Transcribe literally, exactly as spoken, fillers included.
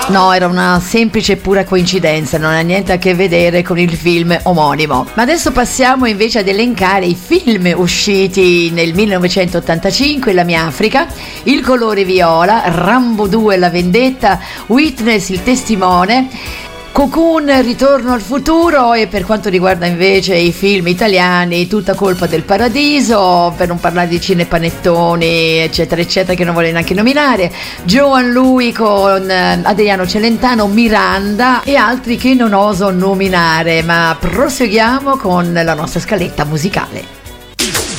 No, era una semplice e pura coincidenza, non ha niente a che vedere con il film omonimo. Ma adesso passiamo invece ad elencare i film usciti nel millenovecentottantacinque: La mia Africa, Il colore viola, Rambo due, La vendetta, Witness, Il testimone, Cocoon, Ritorno al futuro, e per quanto riguarda invece i film italiani, Tutta colpa del paradiso, per non parlare di Cinepanettoni eccetera eccetera che non voglio neanche nominare, Joan Lui con Adriano Celentano, Miranda e altri che non oso nominare. Ma proseguiamo con la nostra scaletta musicale.